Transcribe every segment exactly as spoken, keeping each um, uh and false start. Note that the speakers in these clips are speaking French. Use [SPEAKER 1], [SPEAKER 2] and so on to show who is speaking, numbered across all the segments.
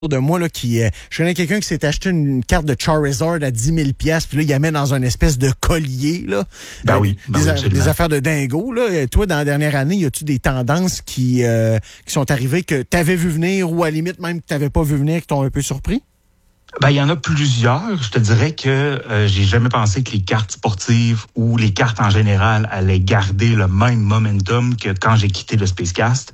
[SPEAKER 1] de moi là qui euh, je connais quelqu'un qui s'est acheté une carte de Charizard à dix mille pièces puis là il la met dans un espèce de collier là.
[SPEAKER 2] Ben oui, ben
[SPEAKER 1] des,
[SPEAKER 2] oui,
[SPEAKER 1] a, des affaires de dingo là. Et toi dans la dernière année, y a-tu des tendances qui euh, qui sont arrivées que t'avais vu venir ou à la limite même que t'avais pas vu venir qui t'ont un peu surpris?
[SPEAKER 2] Ben, il y en a plusieurs. Je te dirais que euh, j'ai jamais pensé que les cartes sportives ou les cartes en général allaient garder le même momentum que quand j'ai quitté le Spacecast.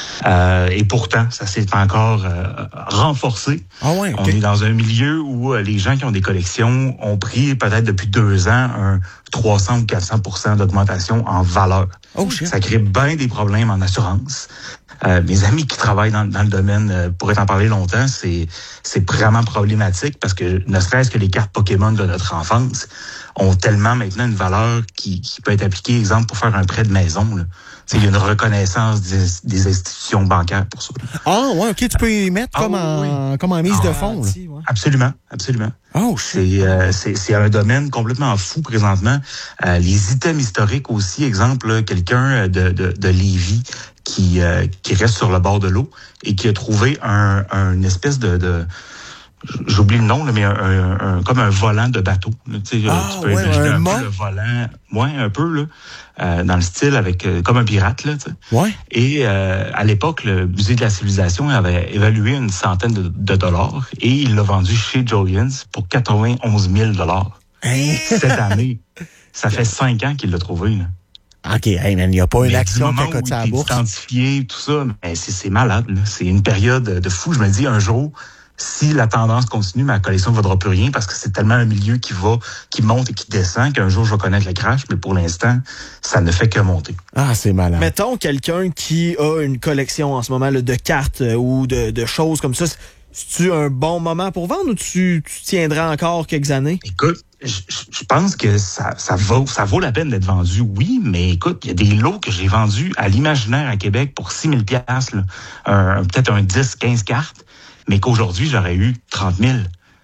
[SPEAKER 2] Euh, et pourtant, ça s'est encore euh, renforcé.
[SPEAKER 1] Ah ouais, okay.
[SPEAKER 2] On est dans un milieu où euh, les gens qui ont des collections ont pris peut-être depuis deux ans un trois cents ou quatre cents pour cent d'augmentation en valeur.
[SPEAKER 1] Oh, shit.
[SPEAKER 2] Ça crée bien des problèmes en assurance. Euh, mes amis qui travaillent dans, dans le domaine euh, pourraient en parler longtemps, c'est c'est vraiment problématique parce que ne serait-ce que les cartes Pokémon de notre enfance ont tellement maintenant une valeur qui, qui peut être appliquée, exemple, pour faire un prêt de maison. Là. Il y a une reconnaissance des, des institutions bancaires pour ça.
[SPEAKER 1] Ah ouais, ok, tu peux y mettre
[SPEAKER 2] ah,
[SPEAKER 1] comme, en,
[SPEAKER 2] oui.
[SPEAKER 1] comme en mise
[SPEAKER 2] ah,
[SPEAKER 1] de fonds. Là.
[SPEAKER 2] Ouais. Absolument, absolument.
[SPEAKER 1] Oh,
[SPEAKER 2] c'est, euh, c'est c'est un domaine complètement fou présentement. Euh, les items historiques aussi, exemple, là, quelqu'un de, de, de Lévis qui, euh, qui reste sur le bord de l'eau et qui a trouvé un, un espèce de... de j'oublie le nom, là, mais un, un, un, comme un volant de bateau. Là, tu sais,
[SPEAKER 1] ah,
[SPEAKER 2] tu peux
[SPEAKER 1] ouais,
[SPEAKER 2] imaginer
[SPEAKER 1] un,
[SPEAKER 2] un
[SPEAKER 1] mât.
[SPEAKER 2] peu le volant, ouais, un peu, là, euh, dans le style avec euh, comme un pirate. Là, tu sais.
[SPEAKER 1] Ouais.
[SPEAKER 2] Et euh, à l'époque, le Musée de la Civilisation avait évalué une centaine de, de dollars et il l'a vendu chez Jolyens pour quatre-vingt-onze mille dollars.
[SPEAKER 1] Hein?
[SPEAKER 2] Cette année, ça fait cinq ans qu'il l'a trouvé. Là.
[SPEAKER 1] OK, hey man, il n'y a pas une
[SPEAKER 2] mais
[SPEAKER 1] action qui a coté à la bourse.
[SPEAKER 2] Identifié, tout ça, mais c'est, c'est malade. Là. C'est une période de fou. Je me dis, un jour, si la tendance continue, ma collection ne vaudra plus rien parce que c'est tellement un milieu qui va, qui monte et qui descend qu'un jour, je vais connaître le crash. Mais pour l'instant, ça ne fait que monter.
[SPEAKER 1] Ah, c'est malade.
[SPEAKER 3] Mettons quelqu'un qui a une collection en ce moment là, de cartes euh, ou de, de choses comme ça. C'est-tu un bon moment pour vendre ou tu, tu tiendras encore quelques années?
[SPEAKER 2] Écoute, je, je pense que ça, ça, vaut, ça vaut la peine d'être vendu, oui, mais écoute, il y a des lots que j'ai vendus à l'Imaginaire à Québec pour six mille dollars, là, un, peut-être un dix, quinze cartes, mais qu'aujourd'hui, j'aurais eu trente mille.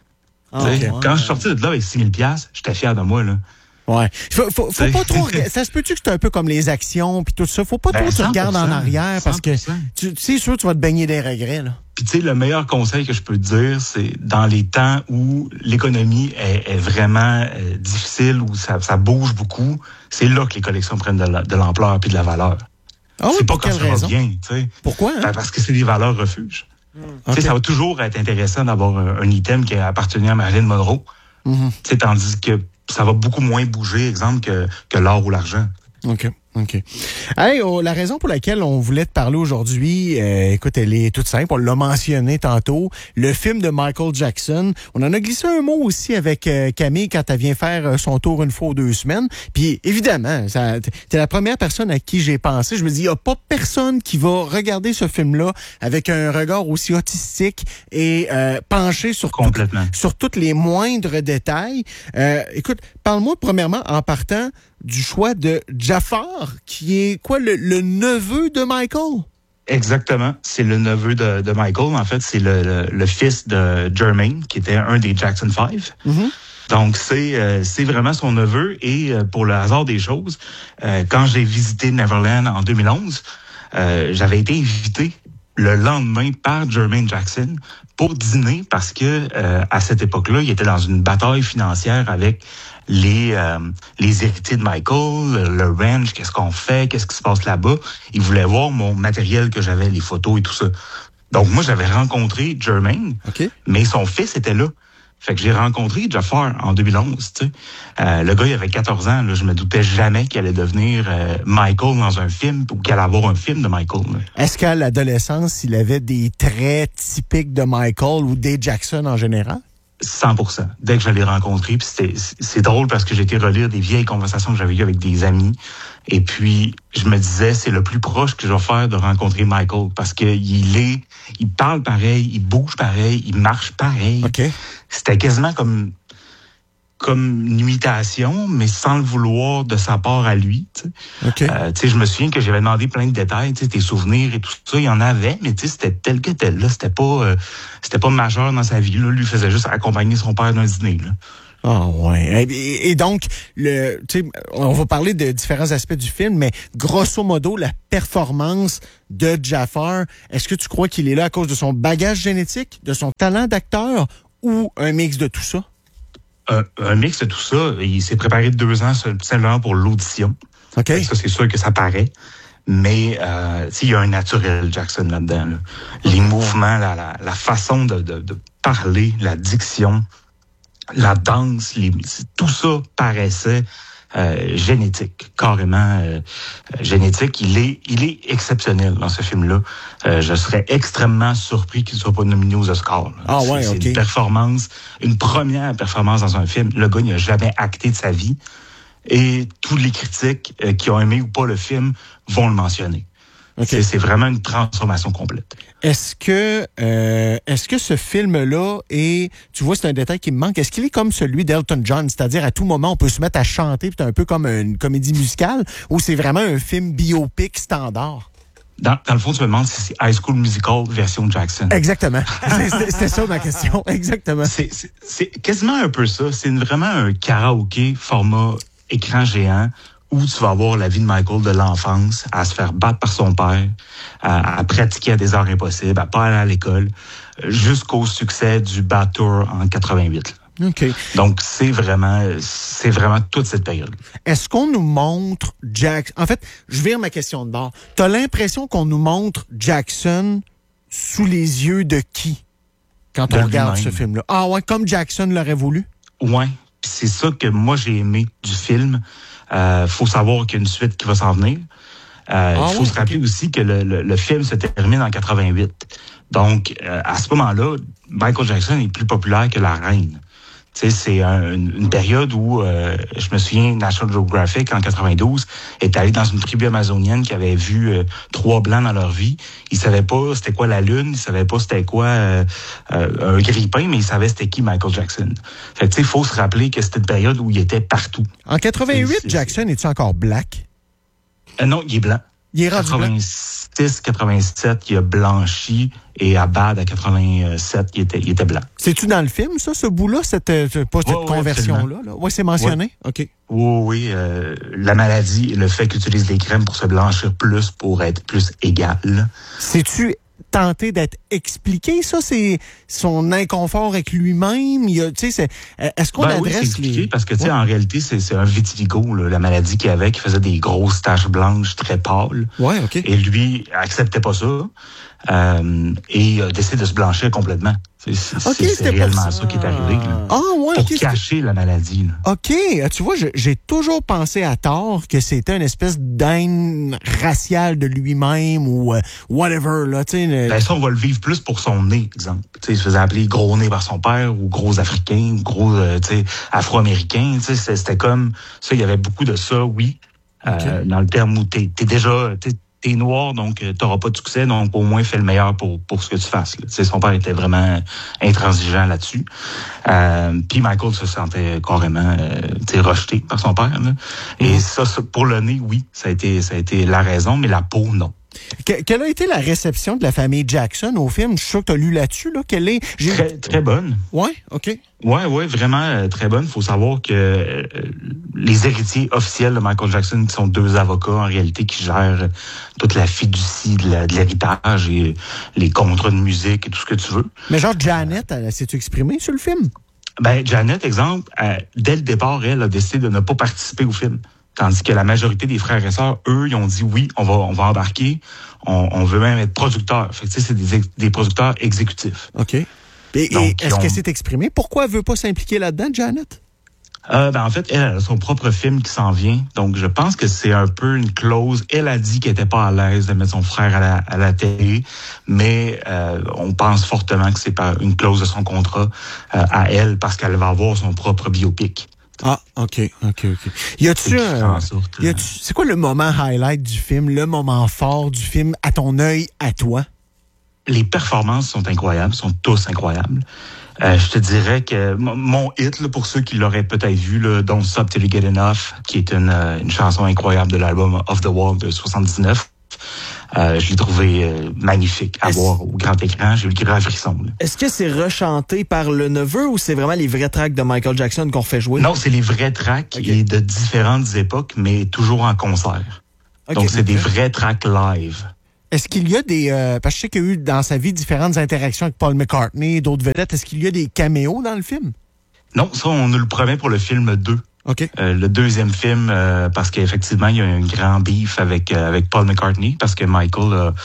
[SPEAKER 2] Ah, okay. Quand ouais. je suis sorti de là avec six mille dollars, j'étais fier de moi, là.
[SPEAKER 1] Ouais. Faut, faut, faut pas trop. Ça se peut-tu que c'est un peu comme les actions puis tout ça? Faut pas
[SPEAKER 2] ben,
[SPEAKER 1] trop que tu regardes en arrière parce que tu c'est sûr que tu vas te baigner des regrets, là.
[SPEAKER 2] Puis tu sais, le meilleur conseil que je peux te dire, c'est dans les temps où l'économie est, est vraiment euh, difficile, où ça, ça bouge beaucoup, c'est là que les collections prennent de, la, de l'ampleur puis de la valeur.
[SPEAKER 1] Ah oui,
[SPEAKER 2] c'est pas
[SPEAKER 1] pour
[SPEAKER 2] quand
[SPEAKER 1] quelle
[SPEAKER 2] ça
[SPEAKER 1] raison?
[SPEAKER 2] va bien, tu sais.
[SPEAKER 1] Pourquoi? Hein?
[SPEAKER 2] Ben, parce que c'est des valeurs refuge.
[SPEAKER 1] Mmh.
[SPEAKER 2] Tu sais,
[SPEAKER 1] okay.
[SPEAKER 2] ça va toujours être intéressant d'avoir un, un item qui a appartenu à Marilyn Monroe.
[SPEAKER 1] Mmh.
[SPEAKER 2] Tu sais, tandis que ça va beaucoup moins bouger, exemple, que, que l'or ou l'argent.
[SPEAKER 1] OK. OK. Hey, oh, la raison pour laquelle on voulait te parler aujourd'hui, euh, écoute, elle est toute simple. On l'a mentionné tantôt. Le film de Michael Jackson. On en a glissé un mot aussi avec euh, Camille quand elle vient faire son tour une fois ou deux semaines. Puis évidemment, ça, t'es la première personne à qui j'ai pensé. Je me dis, il n'y a pas personne qui va regarder ce film-là avec un regard aussi autistique et euh, penché sur, tout, sur tous les moindres détails. Euh, écoute, parle-moi premièrement en partant du choix de Jafar, qui est quoi, le, le neveu de Michael?
[SPEAKER 2] Exactement. C'est le neveu de, de Michael. En fait, c'est le, le, le fils de Jermaine, qui était un des Jackson Five.
[SPEAKER 1] Mm-hmm.
[SPEAKER 2] Donc, c'est euh, c'est vraiment son neveu. Et euh, pour le hasard des choses, euh, quand j'ai visité Neverland en deux mille onze, euh, j'avais été invité le lendemain par Jermaine Jackson pour dîner parce que euh, à cette époque-là, il était dans une bataille financière avec les euh, les héritiers de Michael, le, le ranch, qu'est-ce qu'on fait, qu'est-ce qui se passe là-bas. Il voulait voir mon matériel que j'avais, les photos et tout ça. Donc moi, j'avais rencontré Jermaine,
[SPEAKER 1] okay.
[SPEAKER 2] mais son fils était là. Fait que j'ai rencontré Jafar en deux mille onze, tu sais. Euh, le gars, il avait quatorze ans, là, je me doutais jamais qu'il allait devenir euh, Michael dans un film ou qu'il allait avoir un film de Michael. Là.
[SPEAKER 1] Est-ce qu'à l'adolescence, il avait des traits typiques de Michael ou des Jackson en général?
[SPEAKER 2] cent pour cent. Dès que je l'ai rencontré, puis c'était, c'est drôle parce que j'ai été relire des vieilles conversations que j'avais eues avec des amis. Et puis, je me disais, c'est le plus proche que je vais faire de rencontrer Michael parce que il est, il parle pareil, il bouge pareil, il marche pareil.
[SPEAKER 1] Okay.
[SPEAKER 2] C'était quasiment comme, comme une imitation, mais sans le vouloir de sa part à lui. Tu sais,
[SPEAKER 1] okay.
[SPEAKER 2] euh, tu sais, je me souviens que j'avais demandé plein de détails, tu sais, tes souvenirs et tout ça, il y en avait, mais tu sais, c'était tel que tel. Là, c'était pas, euh, c'était pas majeur dans sa vie. Là, lui faisait juste accompagner son père d'un dîner. Là.
[SPEAKER 1] Ah ouais. Et, et donc, le, tu sais, on va parler de différents aspects du film, mais grosso modo, la performance de Jafar, est-ce que tu crois qu'il est là à cause de son bagage génétique, de son talent d'acteur ou un mix de tout ça?
[SPEAKER 2] Un, un mix de tout ça. Il s'est préparé deux ans simplement pour l'audition.
[SPEAKER 1] OK.
[SPEAKER 2] Ça, c'est sûr que ça paraît. Mais euh, il y a un naturel Jackson là-dedans. Là. Les mouvements, la, la, la façon de, de, de parler, la diction, la danse, les, tout ça paraissait euh, génétique, carrément euh, génétique. Il est, il est exceptionnel dans ce film-là. Euh, je serais extrêmement surpris qu'il ne soit pas nominé aux Oscars. Là.
[SPEAKER 1] Ah ouais,
[SPEAKER 2] c'est,
[SPEAKER 1] OK.
[SPEAKER 2] C'est une performance, une première performance dans un film. Le gars, il n'a jamais acté de sa vie. Et tous les critiques euh, qui ont aimé ou pas le film vont le mentionner. Okay. C'est, c'est vraiment une transformation complète.
[SPEAKER 1] Est-ce que euh, est-ce que ce film-là est, tu vois, c'est un détail qui me manque, est-ce qu'il est comme celui d'Elton John, c'est-à-dire à tout moment on peut se mettre à chanter, puis c'est un peu comme une comédie musicale, ou c'est vraiment un film biopic standard?
[SPEAKER 2] Dans, dans le fond, tu me demandes si c'est High School Musical version Jackson.
[SPEAKER 1] Exactement. C'était, c'était ça ma question. Exactement.
[SPEAKER 2] C'est, c'est, c'est quasiment un peu ça. C'est une, vraiment un karaoké format écran géant, où tu vas avoir la vie de Michael de l'enfance, à se faire battre par son père, à, à pratiquer à des heures impossibles, à pas aller à l'école, jusqu'au succès du Bad Tour en quatre-vingt-huit.
[SPEAKER 1] OK.
[SPEAKER 2] Donc, c'est vraiment, c'est vraiment toute cette période.
[SPEAKER 1] Est-ce qu'on nous montre Jackson? En fait, je vire ma question de bord. T'as l'impression qu'on nous montre Jackson sous les yeux de qui quand de on regarde lui-même. Ce film-là? Ah ouais, comme Jackson l'aurait voulu?
[SPEAKER 2] Ouais. Puis c'est ça que moi, j'ai aimé du film. Euh, faut savoir qu'il y a une suite qui va s'en venir. Euh, ah, il faut oui, se rappeler okay. aussi que le, le, le film se termine en quatre-vingt-huit. Donc, euh, à ce moment-là, Michael Jackson est plus populaire que la reine. Tu sais, c'est un, une, une période où, euh, je me souviens, National Geographic, en quatre-vingt-douze, est allé dans une tribu amazonienne qui avait vu euh, trois blancs dans leur vie. Ils savaient pas c'était quoi la lune, ils savaient pas c'était quoi euh, euh, un grille-pain, mais ils savaient c'était qui Michael Jackson. Fait que, tu sais, il faut se rappeler que c'était une période où il était partout.
[SPEAKER 1] En quatre-vingt-huit, c'est, c'est, Jackson, est-tu encore black?
[SPEAKER 2] Euh, non, il est blanc.
[SPEAKER 1] Il est rendu
[SPEAKER 2] quatre-vingt-six, quatre-vingt-sept, il a blanchi, et à Bad, à quatre-vingt-sept, il était, il était blanc.
[SPEAKER 1] C'est-tu dans le film, ça, ce bout-là, cette, pas cette ouais, conversion-là? Oui, ouais, c'est mentionné? Ouais. OK.
[SPEAKER 2] Oui, oui. Euh, la maladie, le fait qu'il utilise des crèmes pour se blanchir plus, pour être plus égal.
[SPEAKER 1] C'est-tu tenté d'être expliqué, ça? C'est son inconfort avec lui-même? Il y a, tu sais, c'est, est-ce qu'on
[SPEAKER 2] ben
[SPEAKER 1] adresse
[SPEAKER 2] oui, c'est expliqué
[SPEAKER 1] les...
[SPEAKER 2] parce que, tu sais,
[SPEAKER 1] ouais.
[SPEAKER 2] en réalité, c'est, c'est un vitiligo, là, la maladie qu'il avait, qui faisait des grosses taches blanches très pâles.
[SPEAKER 1] Ouais, OK.
[SPEAKER 2] Et lui, acceptait pas ça. Euh, et il a décidé de se blanchir complètement. C'est, c'est,
[SPEAKER 1] okay,
[SPEAKER 2] c'est réellement ça. ça qui est arrivé. Là,
[SPEAKER 1] ah, ouais,
[SPEAKER 2] pour
[SPEAKER 1] okay,
[SPEAKER 2] cacher la maladie. Là.
[SPEAKER 1] OK. Tu vois, je, j'ai toujours pensé à tort que c'était une espèce d'haine raciale de lui-même ou euh, whatever. Là, le...
[SPEAKER 2] ben, ça, on va le vivre plus pour son nez, exemple. T'sais, il se faisait appeler gros nez par son père ou gros africain ou gros euh, afro-américain. C'était comme ça. Il y avait beaucoup de ça, oui. Okay. Euh, dans le terme où t'es, t'es déjà... T'es, t'es noir, donc t'auras pas de succès, donc au moins fais le meilleur pour pour ce que tu fasses. Là. Son père était vraiment intransigeant là-dessus. Euh, Puis Michael se sentait carrément euh, rejeté par son père. Là. Et mmh. ça, ça, pour le nez, oui, ça a été ça a été la raison, mais la peau, non.
[SPEAKER 1] Que, quelle a été la réception de la famille Jackson au film? Je suis sûr que tu as lu là-dessus. Là. Quelle est... J'ai...
[SPEAKER 2] Très, très bonne.
[SPEAKER 1] Oui, OK.
[SPEAKER 2] Oui, oui, vraiment euh, très bonne. Il faut savoir que euh, les héritiers officiels de Michael Jackson sont deux avocats, en réalité, qui gèrent toute la fiducie de, la, de l'héritage et les contrats de musique et tout ce que tu veux.
[SPEAKER 1] Mais genre, Janet, elle, s'est-tu exprimée sur le film?
[SPEAKER 2] Ben, Janet, exemple, euh, dès le départ, elle a décidé de ne pas participer au film. Tandis que la majorité des frères et sœurs, eux, ils ont dit oui, on va, on va embarquer, on, on veut même être producteur. Fait que, tu sais, c'est des, des producteurs exécutifs.
[SPEAKER 1] OK. Et, Donc, et est-ce ont... qu'elle s'est exprimée? Pourquoi elle veut pas s'impliquer là-dedans, Janet?
[SPEAKER 2] Euh, ben, en fait, elle, elle a son propre film qui s'en vient. Donc, je pense que c'est un peu une clause. Elle a dit qu'elle était pas à l'aise de mettre son frère à la, à la télé, mais euh, on pense fortement que c'est par une clause de son contrat euh, à elle parce qu'elle va avoir son propre biopic.
[SPEAKER 1] Ah, OK, OK, OK. Y a-tu un... Y a-tu, c'est quoi le moment highlight du film, le moment fort du film, à ton œil, à toi?
[SPEAKER 2] Les performances sont incroyables, sont tous incroyables. Euh, je te dirais que m- mon hit, là, pour ceux qui l'auraient peut-être vu, là, Don't Stop Till You Get Enough, qui est une, une chanson incroyable de l'album Off the Wall de soixante-dix-neuf, Euh, je l'ai trouvé euh, magnifique à Est-ce... voir au grand écran. J'ai eu le grand frisson. Là.
[SPEAKER 3] Est-ce que c'est rechanté par le neveu ou c'est vraiment les vrais tracks de Michael Jackson qu'on fait jouer?
[SPEAKER 2] Non, c'est les vrais tracks okay. et de différentes époques, mais toujours en concert. Okay. Donc, c'est okay. des vrais tracks live.
[SPEAKER 1] Est-ce qu'il y a des... Euh, parce que je sais qu'il y a eu dans sa vie différentes interactions avec Paul McCartney et d'autres vedettes. Est-ce qu'il y a des caméos dans le film?
[SPEAKER 2] Non, ça, on nous le promet pour le film deux.
[SPEAKER 1] Okay.
[SPEAKER 2] Euh, le deuxième film, euh, parce qu'effectivement, il y a un grand beef avec euh, avec Paul McCartney, parce que Michael euh,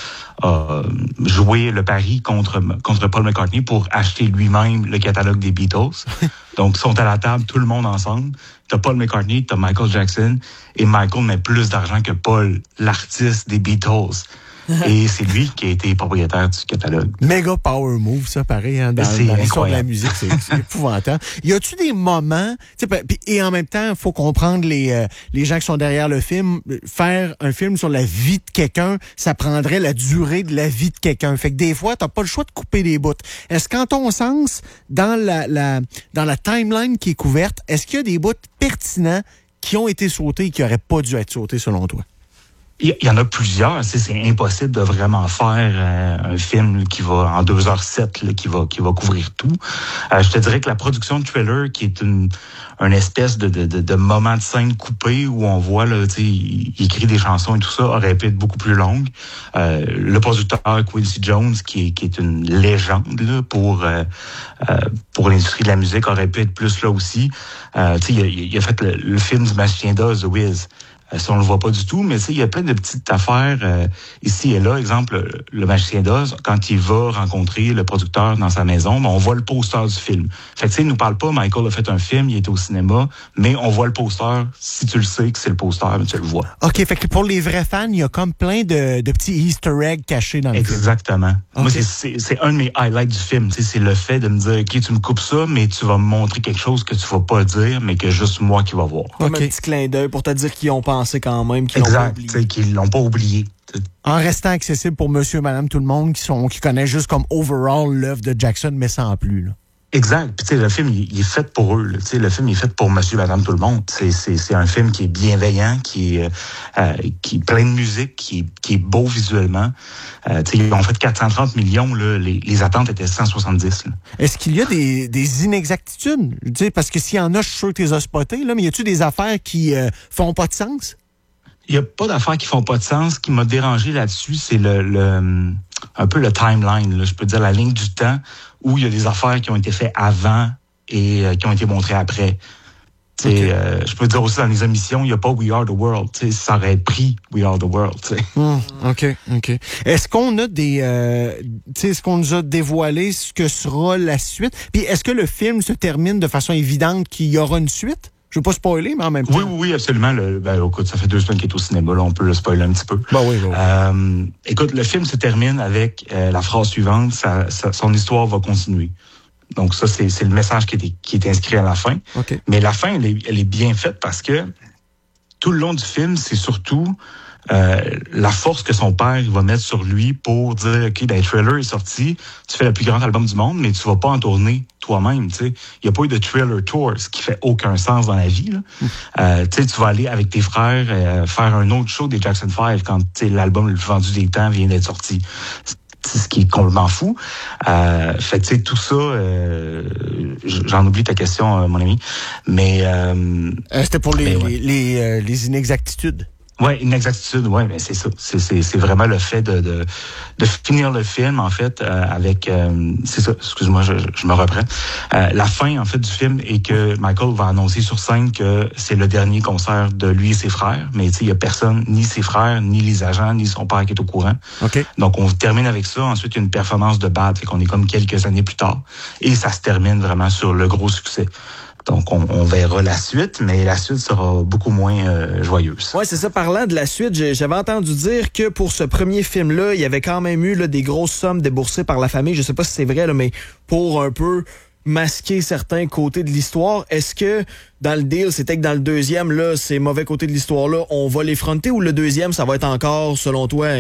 [SPEAKER 2] a joué le pari contre contre Paul McCartney pour acheter lui-même le catalogue des Beatles. Donc, ils sont à la table, tout le monde ensemble. T'as Paul McCartney, t'as Michael Jackson, et Michael met plus d'argent que Paul, l'artiste des Beatles. Et c'est lui qui a été propriétaire du catalogue.
[SPEAKER 1] Méga power move, ça, pareil, hein, dans, dans l'histoire de la musique. C'est, c'est épouvantable. Y a-tu des moments... Et en même temps, il faut comprendre les, euh, les gens qui sont derrière le film. Faire un film sur la vie de quelqu'un, ça prendrait la durée de la vie de quelqu'un. Fait que des fois, t'as pas le choix de couper des bouts. Est-ce qu'en ton sens, dans la, la, dans la timeline qui est couverte, est-ce qu'il y a des bouts pertinents qui ont été sautés et qui n'auraient pas dû être sautés selon toi?
[SPEAKER 2] Il y en a plusieurs. C'est, c'est impossible de vraiment faire euh, un film là, qui va en deux heures sept, là, qui va qui va couvrir tout. Euh, je te dirais que la production de Thriller, qui est une une espèce de de, de, de moment de scène coupé où on voit là, tu sais, il, il écrit des chansons et tout ça, aurait pu être beaucoup plus longue. Euh, le producteur Quincy Jones, qui est qui est une légende là pour euh, euh, pour l'industrie de la musique, aurait pu être plus là aussi. Euh, tu sais, il, il a fait le, le film du Magicien d'Oz, The Wiz. Euh, ça, on le voit pas du tout, mais il y a plein de petites affaires euh, ici et là. Exemple, le, le Magicien d'Oz, quand il va rencontrer le producteur dans sa maison, ben, on voit le poster du film. Fait que tu sais, il nous parle pas, Michael a fait un film, il est au cinéma, mais on voit le poster. Si tu le sais que c'est le poster, ben, tu le vois.
[SPEAKER 1] OK, fait que pour les vrais fans, il y a comme plein de, de petits easter eggs cachés dans le
[SPEAKER 2] Exactement.
[SPEAKER 1] film.
[SPEAKER 2] Exactement. Moi, c'est, c'est, c'est un de mes highlights du film. C'est le fait de me dire, OK, tu me coupes ça, mais tu vas me montrer quelque chose que tu vas pas dire, mais que juste moi qui va voir.
[SPEAKER 3] Comme okay. un petit clin d'œil pour te dire qu'ils ont pensé quand même, qu'ils
[SPEAKER 2] exact,
[SPEAKER 3] l'ont pas oublié.
[SPEAKER 2] Qu'ils l'ont pas oublié.
[SPEAKER 1] En restant accessible pour monsieur, madame, tout le monde qui sont qui connaissent juste comme overall l'œuvre de Jackson, mais sans plus. Là.
[SPEAKER 2] Exact. Puis tu sais, le film, il, il est fait pour eux. Tu sais, le film il est fait pour monsieur, madame, tout le monde. C'est, c'est, c'est un film qui est bienveillant, qui est, euh, qui est plein de musique, qui est, qui est beau visuellement. Euh, tu sais, ils ont fait quatre cent trente millions. Là, les, les attentes étaient cent soixante-dix. Là.
[SPEAKER 1] Est-ce qu'il y a des, des inexactitudes? Tu sais, parce que s'il y en a, je suis sûr que tu les as spotées, là, mais y a-tu des affaires qui euh, font pas de sens?
[SPEAKER 2] Il n'y a pas d'affaires qui font pas de sens. Ce qui m'a dérangé là-dessus, c'est le, le un peu le timeline. Là. Je peux dire la ligne du temps où il y a des affaires qui ont été faites avant et euh, qui ont été montrées après. Okay. Euh, je peux dire aussi dans les émissions, il n'y a pas We Are the World. T'sais, ça aurait pris We Are the World.
[SPEAKER 1] Mmh, OK, OK. Est-ce qu'on a des... Euh, est-ce qu'on nous a dévoilé ce que sera la suite? Puis est-ce que le film se termine de façon évidente qu'il y aura une suite? Je veux pas spoiler, mais en même temps.
[SPEAKER 2] Oui, oui, oui, absolument. Le, ben, écoute, ça fait deux semaines qu'il est au cinéma, là, on peut le spoiler un petit peu.
[SPEAKER 1] Ben oui, oui.
[SPEAKER 2] Euh, écoute, le film se termine avec euh, la phrase suivante, ça, ça, son histoire va continuer. Donc ça, c'est, c'est le message qui est, qui est inscrit à la fin.
[SPEAKER 1] Okay.
[SPEAKER 2] Mais la fin, elle est, elle est bien faite parce que tout le long du film, c'est surtout euh, la force que son père va mettre sur lui pour dire, OK, ben, Thriller est sorti, tu fais le plus grand album du monde, mais tu vas pas en tourner toi-même, tu sais. Il n'y a pas eu de Thriller Tour, ce qui fait aucun sens dans la vie, là. Mm. Euh, tu sais, tu vas aller avec tes frères euh, faire un autre show des Jackson five quand, tu sais, l'album le plus vendu des temps vient d'être sorti. C'est ce qui est complètement fou. Euh, fait que, tu sais, tout ça, euh, j'en oublie ta question, euh, mon ami, mais... Euh,
[SPEAKER 1] euh, c'était pour les, ouais. les, les, euh, les inexactitudes.
[SPEAKER 2] Ouais, une exactitude, ouais, mais c'est ça. C'est, c'est, c'est vraiment le fait de, de, de finir le film, en fait, euh, avec, euh, c'est ça, excuse-moi, je, je me reprends. Euh, la fin, en fait, du film est que Michael va annoncer sur scène que c'est le dernier concert de lui et ses frères, mais tu sais, il y a personne, ni ses frères, ni les agents, ni son père qui est au courant.
[SPEAKER 1] Okay.
[SPEAKER 2] Donc, on termine avec ça. Ensuite, il y a une performance de bad, fait qu'on est comme quelques années plus tard. Et ça se termine vraiment sur le gros succès. Donc, on, on verra la suite, mais la suite sera beaucoup moins euh, joyeuse.
[SPEAKER 3] Oui, c'est ça. Parlant de la suite, j'avais entendu dire que pour ce premier film-là, il y avait quand même eu là, des grosses sommes déboursées par la famille. Je sais pas si c'est vrai, là, mais pour un peu masquer certains côtés de l'histoire. Est-ce que dans le deal, c'était que dans le deuxième, là, ces mauvais côtés de l'histoire-là, on va les fronter, ou le deuxième, ça va être encore, selon toi,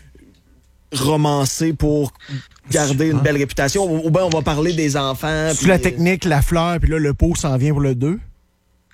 [SPEAKER 3] romancé pour garder une belle réputation, ou bien on va parler des enfants.
[SPEAKER 1] C'est la technique, la fleur, puis là, le pot s'en vient pour le deux?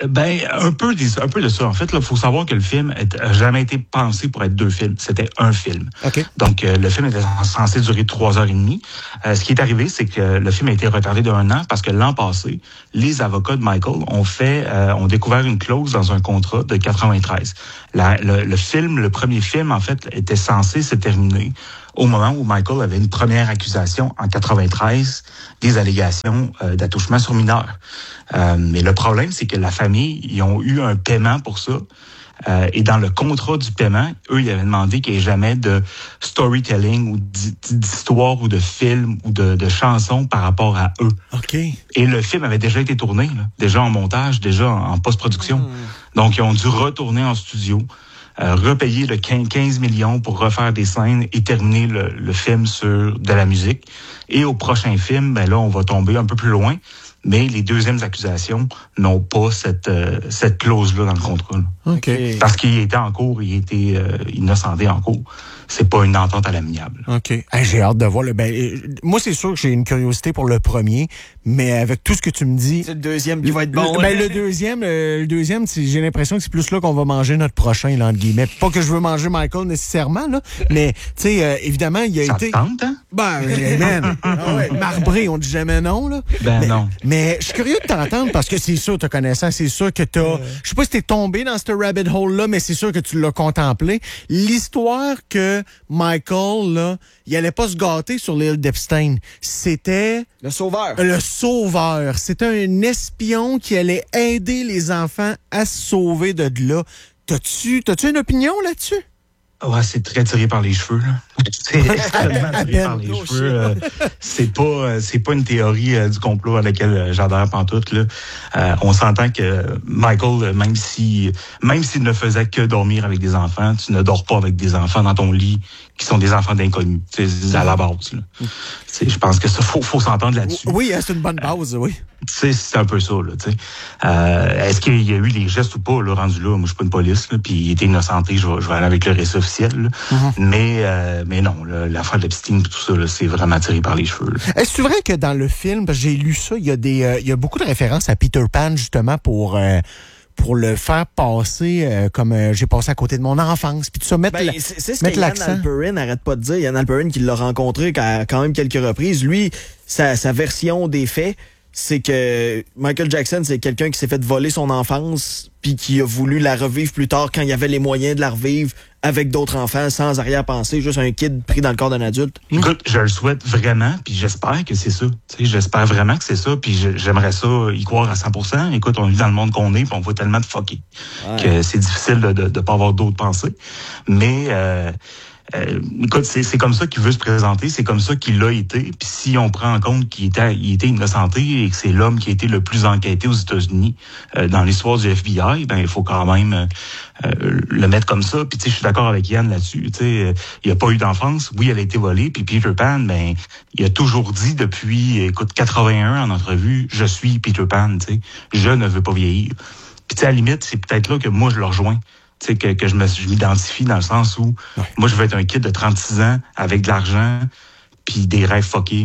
[SPEAKER 2] Ben, un peu, un peu de ça. En fait, il faut savoir que le film n'a jamais été pensé pour être deux films. C'était un film.
[SPEAKER 1] Okay.
[SPEAKER 2] Donc, euh, le film était censé durer trois heures et demie. Euh, ce qui est arrivé, c'est que le film a été retardé d'un an parce que l'an passé, les avocats de Michael ont fait, euh, ont découvert une clause dans un contrat de quatre-vingt-treize. La, le, le film, le premier film, en fait, était censé se terminer au moment où Michael avait une première accusation en quatre-vingt-treize des allégations euh, d'attouchement sur mineurs. Euh, mais le problème, c'est que la famille, ils ont eu un paiement pour ça. Euh, et dans le contrat du paiement, eux, ils avaient demandé qu'il n'y ait jamais de storytelling ou d'histoire ou de film ou de, de chansons par rapport à eux.
[SPEAKER 1] OK.
[SPEAKER 2] Et le film avait déjà été tourné, là, déjà en montage, déjà en, en post-production. Mmh. Donc, ils ont dû retourner en studio. Euh, repayer le quinze millions pour refaire des scènes et terminer le, le film sur de la musique. Et au prochain film, ben là, on va tomber un peu plus loin, mais les deuxièmes accusations n'ont pas cette euh, cette clause-là dans le contrat. Là.
[SPEAKER 1] Okay.
[SPEAKER 2] Parce qu'il était en cours, il était euh, innocenté en cours. C'est pas une entente à l'amiable.
[SPEAKER 1] OK. Hey, j'ai hâte de voir le. Ben, euh, moi, c'est sûr que j'ai une curiosité pour le premier, mais avec tout ce que tu me dis.
[SPEAKER 3] C'est le deuxième qui va être bon.
[SPEAKER 1] Le, ben, le deuxième, euh, le deuxième, j'ai l'impression que c'est plus là qu'on va manger notre prochain, là, entre guillemets. Pas que je veux manger Michael nécessairement, là, mais, tu sais, euh, évidemment, il a
[SPEAKER 2] Ça
[SPEAKER 1] été.
[SPEAKER 2] Ça tente, hein?
[SPEAKER 1] Ben, man. Ah ouais, marbré, on dit jamais non, là.
[SPEAKER 2] Ben,
[SPEAKER 1] mais,
[SPEAKER 2] non.
[SPEAKER 1] Mais je suis curieux de t'entendre parce que c'est sûr, te connaissant, c'est sûr que t'as. Euh... Je sais pas si t'es tombé dans ce rabbit hole-là, mais c'est sûr que tu l'as contemplé. L'histoire que Michael, là, il allait pas se gâter sur l'île d'Epstein. C'était...
[SPEAKER 3] Le sauveur.
[SPEAKER 1] Le sauveur. C'était un espion qui allait aider les enfants à se sauver de là. T'as-tu, t'as-tu une opinion là-dessus?
[SPEAKER 2] Ouais, c'est très tiré par les cheveux, là. C'est extrêmement tiré par les
[SPEAKER 1] oh,
[SPEAKER 2] cheveux. Euh, c'est pas, euh, c'est pas une théorie euh, du complot à laquelle euh, j'adhère pantoute, là. Euh, on s'entend que Michael, même si, même s'il ne faisait que dormir avec des enfants, tu ne dors pas avec des enfants dans ton lit qui sont des enfants d'inconnus. C'est à la base, là. Je pense que ça, faut, faut s'entendre là-dessus.
[SPEAKER 1] Oui, c'est une bonne base, oui.
[SPEAKER 2] C'est un peu ça, là, tu sais. Euh, est-ce qu'il y a eu des gestes ou pas, là, rendu là? Moi, je suis pas une police, là, puis il était innocenté, je vais, je vais aller avec le récit officiel, là. Mm-hmm. Mais, euh, mais non, l'affaire d'Epstein et tout ça, c'est vraiment tiré par les cheveux.
[SPEAKER 1] Est-ce vrai que dans le film, parce que j'ai lu ça, il y a des, euh, il y a beaucoup de références à Peter Pan, justement, pour... Euh, pour le faire passer euh, comme euh, j'ai passé à côté de mon enfance, puis tout ça, mettre
[SPEAKER 3] ben,
[SPEAKER 1] la,
[SPEAKER 3] c'est ce que Yann Alperin n'arrête pas de dire. Yann Alperin, qui l'a rencontré à quand même quelques reprises, lui, sa, sa version des faits, c'est que Michael Jackson, c'est quelqu'un qui s'est fait voler son enfance puis qui a voulu la revivre plus tard quand il y avait les moyens de la revivre avec d'autres enfants, sans arrière-pensée, juste un kid pris dans le corps d'un adulte.
[SPEAKER 2] Écoute, je le souhaite vraiment, puis j'espère que c'est ça. J'espère vraiment que c'est ça, puis j'aimerais ça y croire à cent pour cent. Écoute, on vit dans le monde qu'on est, puis on voit tellement de fuckés ouais. que c'est difficile de de, de pas avoir d'autres pensées. Mais... Euh, Euh, écoute, c'est comme ça qu'il veut se présenter, c'est comme ça qu'il l'a été. Puis si on prend en compte qu'il était, il était innocenté et que c'est l'homme qui a été le plus enquêté aux États-Unis euh, dans l'histoire du F B I, ben il faut quand même euh, le mettre comme ça. Puis tu sais, je suis d'accord avec Yann là-dessus. Tu sais, euh, il a pas eu d'enfance. Oui, elle a été volée. Puis Peter Pan, ben il a toujours dit depuis, écoute, quatre-vingt-un en entrevue, je suis Peter Pan. Tu sais, je ne veux pas vieillir. Puis tu sais, à la limite, c'est peut-être là que moi je le rejoins. Tu sais, que, que je m'identifie dans le sens où ouais. moi, je veux être un kid de trente-six ans avec de l'argent puis des rêves fuckés.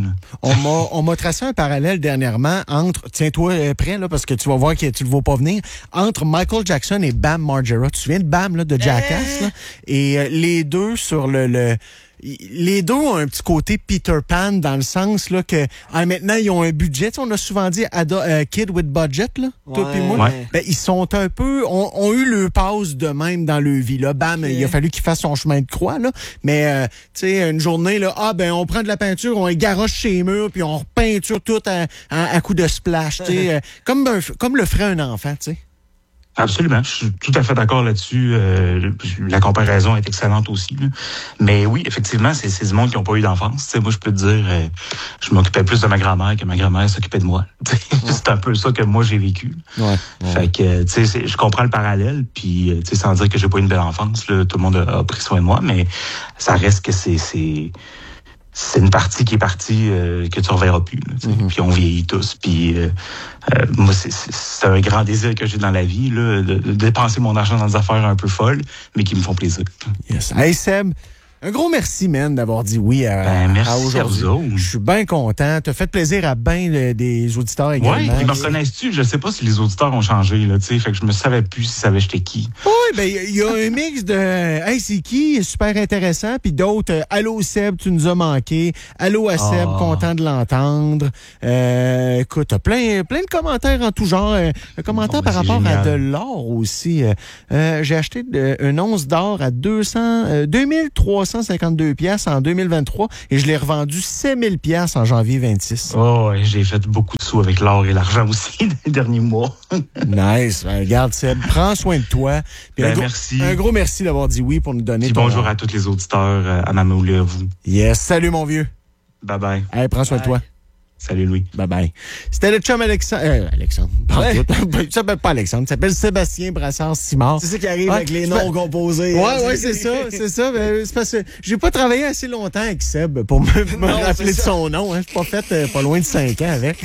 [SPEAKER 1] On m'a tracé un parallèle dernièrement entre, tiens-toi euh, prêt, là, parce que tu vas voir que tu le vois pas venir, entre Michael Jackson et Bam Margera. Tu te souviens de Bam, là, de Jackass? Là? Et euh, les deux sur le... le les deux ont un petit côté Peter Pan dans le sens là que ah, maintenant ils ont un budget. On a souvent dit ado, uh, kid with budget là, ouais, toi puis moi.
[SPEAKER 2] Ouais.
[SPEAKER 1] Ben, ils sont un peu ont, ont eu le passe de même dans leur vie là. Bam, okay. Il a fallu qu'il fasse son chemin de croix là. Mais euh, tu sais une journée là, ah ben on prend de la peinture, on les garoche chez les murs puis on repeinture tout à, à, à coup de splash. Tu sais euh, comme un, comme le ferait un enfant, tu sais.
[SPEAKER 2] Absolument, je suis tout à fait d'accord là-dessus. Euh, la comparaison est excellente aussi. Là. Mais oui, effectivement, c'est du monde qui n'ont pas eu d'enfance. Moi, je peux te dire, euh, je m'occupais plus de ma grand-mère que ma grand-mère s'occupait de moi. Ouais. C'est un peu ça que moi, j'ai vécu. Ouais, ouais. Fait que, tu sais, je comprends le parallèle, puis, tu sais, sans dire que j'ai pas eu une belle enfance, là, tout le monde a, a pris soin de moi, mais ça reste que c'est... c'est une partie qui est partie euh, que tu reverras plus. Là, mm-hmm. Puis on vieillit tous. Puis euh, euh, moi, c'est un grand désir que j'ai dans la vie, là, de, de dépenser mon argent dans des affaires un peu folles, mais qui me font plaisir.
[SPEAKER 1] Yes. Hey Seb, Un gros merci, man, d'avoir dit oui à,
[SPEAKER 2] Ben, merci
[SPEAKER 1] à aujourd'hui.
[SPEAKER 2] à vous autres.
[SPEAKER 1] Je suis bien content. T'as fait plaisir à bien euh, des auditeurs également.
[SPEAKER 2] Oui, ils me reconnaissent-tu? Je sais pas si les auditeurs ont changé, là, tu sais. Fait que je me savais plus si savais j'étais qui.
[SPEAKER 1] Oui, ben, il y a un mix de Hey, c'est qui? Super intéressant. Puis d'autres, euh, Allô Seb, tu nous as manqué. Allô à Seb,
[SPEAKER 2] Oh.
[SPEAKER 1] content de l'entendre. Euh, écoute, t'as plein, plein de commentaires en tout genre. Euh, un commentaire
[SPEAKER 2] Bon, ben,
[SPEAKER 1] par
[SPEAKER 2] c'est
[SPEAKER 1] rapport à
[SPEAKER 2] génial.
[SPEAKER 1] de l'or aussi. Euh, euh, j'ai acheté de, une once d'or à deux cents, euh, deux mille trois cent cinquante-deux piastres en deux mille vingt-trois et je l'ai revendu sept mille piastres en janvier vingt-six.
[SPEAKER 2] Oh, ouais, j'ai fait beaucoup de sous avec l'or et l'argent aussi dans les derniers mois.
[SPEAKER 1] Nice. Ben, regarde, Seb, prends soin de toi. Puis
[SPEAKER 2] Ben,
[SPEAKER 1] un, gros,
[SPEAKER 2] merci.
[SPEAKER 1] un gros merci d'avoir dit oui pour nous donner
[SPEAKER 2] Puis
[SPEAKER 1] ton...
[SPEAKER 2] bonjour à tous les auditeurs, euh, à Maman et à vous.
[SPEAKER 1] Yes. Salut, mon vieux.
[SPEAKER 2] Bye bye.
[SPEAKER 1] Hey, prends soin de toi.
[SPEAKER 2] Salut Louis.
[SPEAKER 1] Bye bye. C'était le chum Alexandre. Euh, Alexandre.
[SPEAKER 3] Ouais.
[SPEAKER 1] Il s'appelle pas Alexandre. Il s'appelle Sébastien Brassard-Simard.
[SPEAKER 3] C'est ça qui arrive
[SPEAKER 1] Ouais,
[SPEAKER 3] avec les
[SPEAKER 1] c'est
[SPEAKER 3] noms
[SPEAKER 1] pas-
[SPEAKER 3] composés.
[SPEAKER 1] Ouais,
[SPEAKER 3] hein,
[SPEAKER 1] ouais, c'est ça, c'est ça. Ben, c'est parce que j'ai pas travaillé assez longtemps avec Seb pour me, me
[SPEAKER 3] Non,
[SPEAKER 1] rappeler
[SPEAKER 3] c'est
[SPEAKER 1] de
[SPEAKER 3] ça.
[SPEAKER 1] son nom. Hein. Je suis pas fait euh, pas loin de cinq ans avec.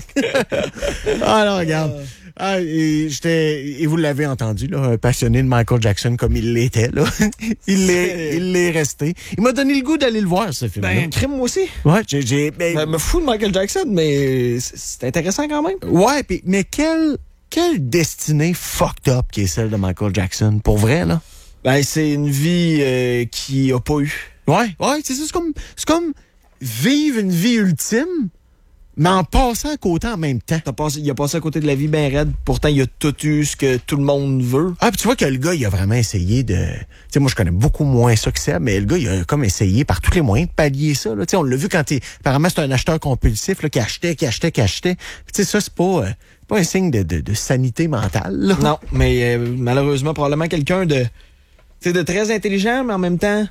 [SPEAKER 1] Alors, regarde. Ah, et, j'étais, et vous l'avez entendu, là, un passionné de Michael Jackson comme il l'était. Là. il l'est il l'est resté. Il m'a donné le goût d'aller le voir, ce film-là.
[SPEAKER 3] Ben, crime, moi aussi.
[SPEAKER 1] ouais, j'ai... j'ai ben,
[SPEAKER 3] Ben, me fous de Michael Jackson, mais c'est- c'est intéressant quand même.
[SPEAKER 1] ouais, pis, mais quelle, quelle destinée fucked up qui est celle de Michael Jackson, pour vrai, là?
[SPEAKER 3] Ben, c'est une vie euh, qui a pas eu.
[SPEAKER 1] Ouais, ouais, c'est ça, c'est comme, c'est comme vivre une vie ultime, mais en passant à côté en même temps.
[SPEAKER 3] T'as passé, il a passé à côté de la vie bien raide. Pourtant, il a tout eu ce que tout le monde veut.
[SPEAKER 1] Ah, puis tu vois que le gars, il a vraiment essayé de... Tu sais, moi, je connais beaucoup moins ça que Seb, mais le gars, il a comme essayé par tous les moyens de pallier ça. Là. Tu sais, on l'a vu quand il... Apparemment, c'est un acheteur compulsif là, qui achetait, qui achetait, qui achetait. Puis tu sais, ça, c'est pas, euh, pas un signe de, de, de sanité mentale. Là.
[SPEAKER 3] Non, mais euh, malheureusement, probablement quelqu'un de, tu sais, de très intelligent, mais en même temps,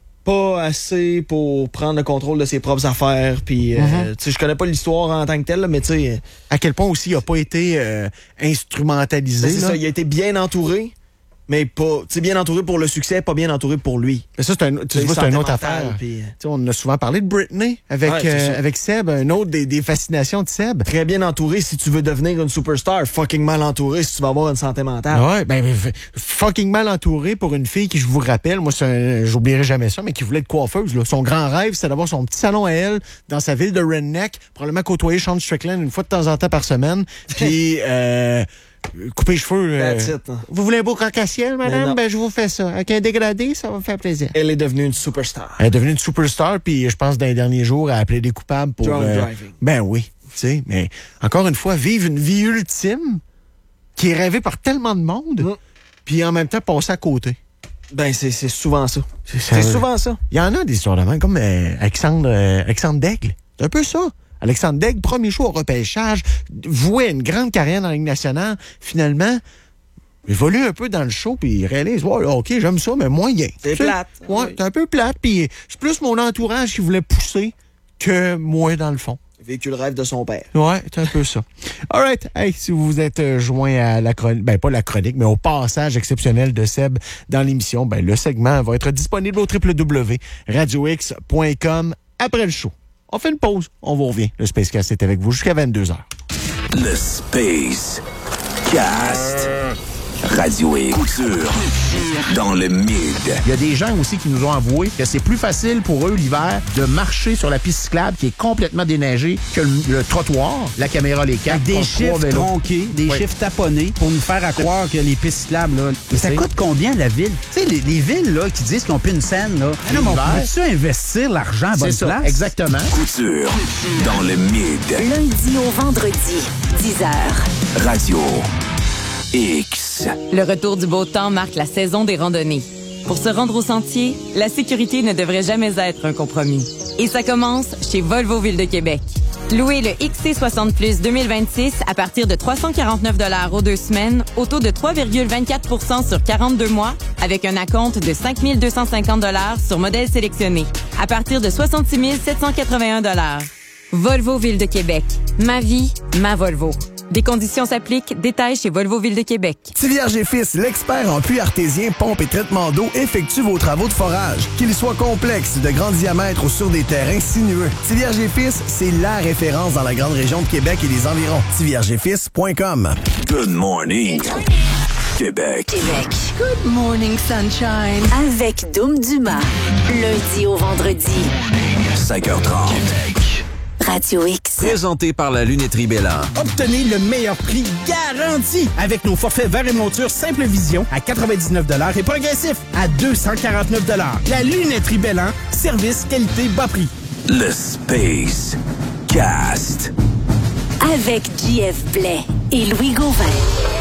[SPEAKER 3] pas assez pour prendre le contrôle de ses propres affaires. Puis, euh,
[SPEAKER 1] Mhm.
[SPEAKER 3] tu sais, je connais pas l'histoire en tant que telle, là, mais tu sais,
[SPEAKER 1] À quel point aussi il a pas été euh, instrumentalisé.
[SPEAKER 3] c'est
[SPEAKER 1] là.
[SPEAKER 3] ça, il a été bien entouré, mais pas, tu sais, bien entouré pour le succès, pas bien entouré pour lui.
[SPEAKER 1] Mais ça, c'est un, tu
[SPEAKER 3] Tu sais,
[SPEAKER 1] vois, c'est une
[SPEAKER 3] santé
[SPEAKER 1] autre
[SPEAKER 3] mentale,
[SPEAKER 1] affaire.
[SPEAKER 3] puis, euh,
[SPEAKER 1] Tu sais, on a souvent parlé de Britney avec,
[SPEAKER 3] Ouais, c'est
[SPEAKER 1] euh,
[SPEAKER 3] ça.
[SPEAKER 1] avec Seb, un autre des, des fascinations de Seb.
[SPEAKER 3] très bien entouré si tu veux devenir une superstar, fucking mal entouré si tu vas avoir une santé mentale.
[SPEAKER 1] Ouais, ben, f- fucking mal entouré pour une fille qui, je vous rappelle, moi, c'est un- j'oublierai jamais ça, mais qui voulait être coiffeuse. Là. Son grand rêve, c'était d'avoir son petit salon à elle dans sa ville de Redneck, probablement côtoyer Sean Strickland une fois de temps en temps par semaine, puis euh, couper les cheveux. euh,
[SPEAKER 3] That's it, hein.
[SPEAKER 1] Vous voulez un beau croc-à-ciel,
[SPEAKER 3] Mais
[SPEAKER 1] madame?
[SPEAKER 3] non.
[SPEAKER 1] Ben, je vous fais ça. Avec un dégradé, ça va me faire plaisir.
[SPEAKER 3] Elle est devenue une superstar.
[SPEAKER 1] Elle est devenue une superstar, puis je pense, dans les derniers jours, elle a appelé des coupables pour...
[SPEAKER 3] Drunk driving.
[SPEAKER 1] Ben oui, tu sais, mais encore une fois, vivre une vie ultime qui est rêvée par tellement de monde,
[SPEAKER 3] Mm.
[SPEAKER 1] puis en même temps passer à côté.
[SPEAKER 3] Ben, c'est c'est souvent ça.
[SPEAKER 1] C'est
[SPEAKER 3] C'est souvent ça.
[SPEAKER 1] Il y en a des histoires de même, comme euh, Alexandre, euh, Alexandre Daigle. C'est un peu ça. Alexandre Daigle, premier choix au repêchage, vouait une grande carrière dans la Ligue nationale. Finalement, il évolue un peu dans le show, puis il réalise, ouais, là, OK, j'aime ça, mais moyen.
[SPEAKER 3] C'est
[SPEAKER 1] Tu sais,
[SPEAKER 3] plate.
[SPEAKER 1] Ouais,
[SPEAKER 3] Oui.
[SPEAKER 1] c'est un peu plate, puis c'est plus mon entourage qui voulait pousser que moi, dans le fond.
[SPEAKER 3] Vécu le rêve de son père.
[SPEAKER 1] Ouais, c'est un peu ça. All right. Hey, si vous vous êtes euh, joint à la chronique, ben pas la chronique, mais au passage exceptionnel de Seb dans l'émission, ben le segment va être disponible au w w w point radio x point com après le show. On fait une pause, on vous revient. Le Spacecast est avec vous jusqu'à vingt-deux heures.
[SPEAKER 4] Le Space Cast. Radio et culture. Dans le mid.
[SPEAKER 5] Il y a des gens aussi qui nous ont avoué que c'est plus facile pour eux l'hiver de marcher sur la piste cyclable qui est complètement déneigée que le, le trottoir. La caméra les quatre.
[SPEAKER 6] Avec des
[SPEAKER 5] contre trois
[SPEAKER 6] chiffres
[SPEAKER 5] vélos.
[SPEAKER 6] tronqués, des
[SPEAKER 5] Oui.
[SPEAKER 6] chiffres taponnés pour nous faire à croire que les pistes cyclables, là. Mais ça
[SPEAKER 5] sais.
[SPEAKER 6] coûte combien la ville? Tu sais, les, les villes là, qui disent qu'ils n'ont plus une scène, là. Ah non, mais on
[SPEAKER 5] l'hiver.
[SPEAKER 6] pourrait-tu investir l'argent à
[SPEAKER 5] C'est
[SPEAKER 6] bonne
[SPEAKER 5] ça,
[SPEAKER 6] place?
[SPEAKER 5] exactement.
[SPEAKER 4] Couture. Dans le mid.
[SPEAKER 7] Lundi au vendredi, dix heures.
[SPEAKER 4] Radio X.
[SPEAKER 8] Le retour du beau temps marque la saison des randonnées. Pour se rendre au sentier, la sécurité ne devrait jamais être un compromis. Et ça commence chez Volvo Ville de Québec. Louez le X C soixante plus deux mille vingt-six à partir de trois cent quarante-neuf dollars aux deux semaines, au taux de trois virgule vingt-quatre pour cent sur quarante-deux mois, avec un acompte de cinq mille deux cent cinquante dollars sur modèle sélectionné, à partir de soixante-six mille sept cent quatre-vingt-un dollars. Volvo Ville de Québec. Ma vie, ma Volvo. Des conditions s'appliquent. Détails chez Volvo Ville de Québec.
[SPEAKER 9] Tivierge et Fils, l'expert en puits artésien, pompe et traitement d'eau, effectue vos travaux de forage. Qu'ils soient complexes, de grand diamètre ou sur des terrains sinueux. Tivierge et Fils, c'est la référence dans la grande région de Québec et les environs. tivierge et fils point com.
[SPEAKER 4] Good morning. Québec.
[SPEAKER 7] Québec.
[SPEAKER 10] Good morning, sunshine.
[SPEAKER 7] Avec Dom Dumas. Lundi au vendredi.
[SPEAKER 4] cinq heures trente.
[SPEAKER 7] Radio X.
[SPEAKER 11] Présenté par la Lunetterie Bélan.
[SPEAKER 6] Obtenez le meilleur prix garanti avec nos forfaits verre et monture Simple Vision à quatre-vingt-dix-neuf dollars et progressif à deux cent quarante-neuf dollars. La Lunetterie Bélan, service, qualité, bas prix.
[SPEAKER 4] Le Space Cast.
[SPEAKER 7] Avec J F Blais et Louis Gauvin.